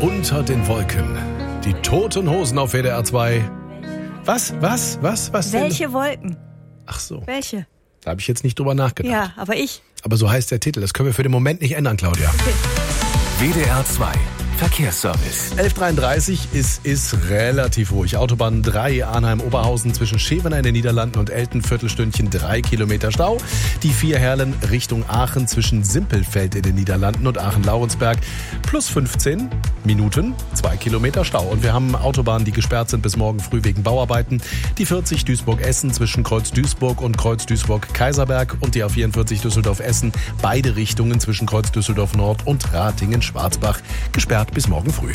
Unter den Wolken. Die Toten Hosen auf WDR 2. Was denn? Welche Wolken? Ach so. Welche? Da habe ich jetzt nicht drüber nachgedacht. Ja, aber ich. Aber so heißt der Titel. Das können wir für den Moment nicht ändern, Claudia. Okay. WDR 2 Verkehrsservice. 11.33 ist relativ ruhig. Autobahn 3 Arnheim-Oberhausen zwischen Schevener in den Niederlanden und Elten, Viertelstündchen 3 Kilometer Stau. Die 4 Herlen Richtung Aachen zwischen Simpelfeld in den Niederlanden und Aachen-Laurensberg plus 15 Minuten, 2 Kilometer Stau. Und wir haben Autobahnen, die gesperrt sind bis morgen früh wegen Bauarbeiten. Die 40 Duisburg-Essen zwischen Kreuz-Duisburg und Kreuz-Duisburg-Kaiserberg und die A44 Düsseldorf-Essen. Beide Richtungen zwischen Kreuz-Düsseldorf-Nord und Ratingen-Schwarzbach gesperrt bis morgen früh.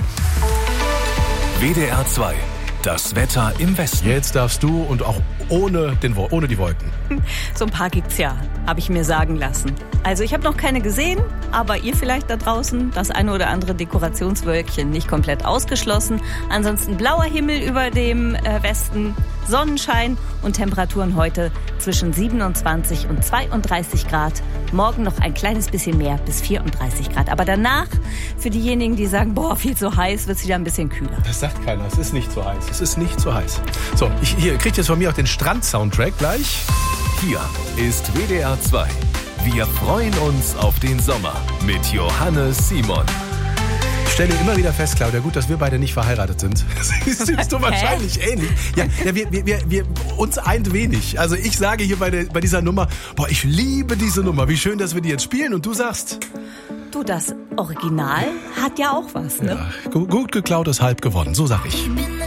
WDR 2. Das Wetter im Westen. Jetzt darfst du und auch ohne die Wolken. So ein paar gibt's ja, habe ich mir sagen lassen. Also ich habe noch keine gesehen, aber ihr vielleicht da draußen, das eine oder andere Dekorationswölkchen nicht komplett ausgeschlossen. Ansonsten blauer Himmel über dem Westen, Sonnenschein und Temperaturen heute zwischen 27 und 32 Grad. Morgen noch ein kleines bisschen mehr, bis 34 Grad. Aber danach, für diejenigen, die sagen, boah, viel zu heiß, wird's wieder ein bisschen kühler. Das sagt keiner, es ist nicht so heiß. Es ist nicht so heiß. So, hier kriegt jetzt von mir auch den Strand-Soundtrack gleich. Hier ist WDR 2. Wir freuen uns auf den Sommer mit Johannes Simon. Ich stelle immer wieder fest, Claudia, gut, dass wir beide nicht verheiratet sind. Siehst du wahrscheinlich ähnlich. Ja, wir uns eint wenig. Also ich sage hier bei dieser Nummer, boah, ich liebe diese Nummer. Wie schön, dass wir die jetzt spielen. Und du sagst... Du, das Original hat ja auch was, ne? Ja, gut geklaut ist halb gewonnen, so sag ich.